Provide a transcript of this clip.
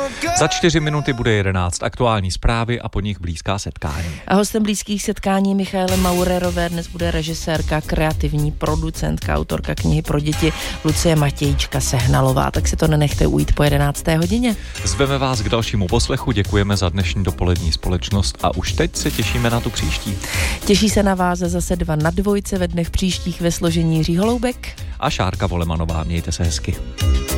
Za 4 minuty bude 11 aktuální zprávy a po nich blízká setkání. A hostem blízkých setkání Michaele Maurerové dnes bude režisérka, kreativní producentka, autorka knihy pro děti Lucie Matějčka Sehnalová. Tak si to nenechte ujít po 11. hodině. Zveme vás k dalšímu poslechu, děkujeme za dnešní dopolední společnost a už teď se těšíme na tu příští. Těší se na vás zase 2 na 2 ve dnech příštích ve složení Jiří Holoubek a Šárka Volemanová. Mějte se hezky.